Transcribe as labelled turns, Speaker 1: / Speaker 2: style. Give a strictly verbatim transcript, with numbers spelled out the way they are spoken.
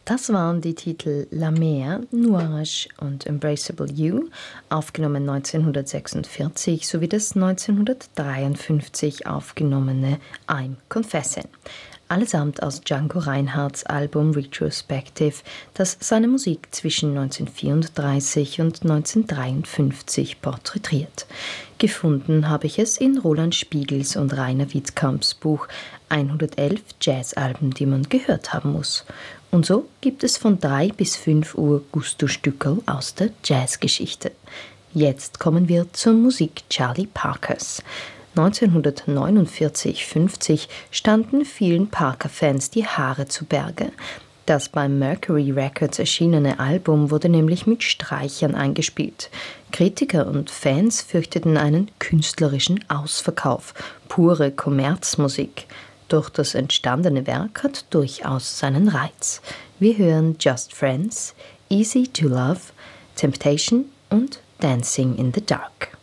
Speaker 1: Das waren die Titel La Mer, Nuage und Embraceable You, aufgenommen neunzehnhundertsechsundvierzig, sowie das neunzehnhundertdreiundfünfzig aufgenommene I'm Confessing. Allesamt aus Django Reinhardts Album Retrospective, das seine Musik zwischen neunzehnhundertvierunddreißig und neunzehnhundertdreiundfünfzig porträtiert. Gefunden habe ich es in Roland Spiegels und Rainer Wittkamps Buch hundertelf Jazzalben, die man gehört haben muss. Und so gibt es von drei bis fünf Uhr Gusto-Stückerl aus der Jazzgeschichte. Jetzt kommen wir zur Musik Charlie Parkers. neunzehnhundertneunundvierzig fünfzig standen vielen Parker-Fans die Haare zu Berge. Das beim Mercury Records erschienene Album wurde nämlich mit Streichern eingespielt. Kritiker und Fans fürchteten einen künstlerischen Ausverkauf, pure Kommerzmusik. Doch das entstandene Werk hat durchaus seinen Reiz. Wir hören Just Friends, Easy to Love, Temptation und Dancing in the Dark.